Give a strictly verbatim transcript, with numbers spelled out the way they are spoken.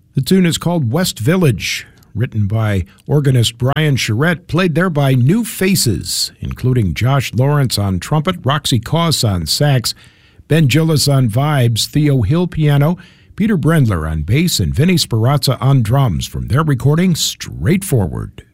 The tune is called West Village, written by organist Brian Charette, played there by New Faces, including Josh Lawrence on trumpet, Roxy Coss on sax, Ben Gillis on vibes, Theo Hill piano, Peter Brendler on bass, and Vinny Sperazza on drums from their recording, Straightforward.